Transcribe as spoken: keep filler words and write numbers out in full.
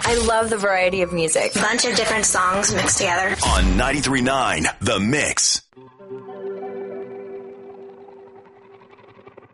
I love the variety of music. Bunch of different songs mixed together. On ninety-three point nine The Mix.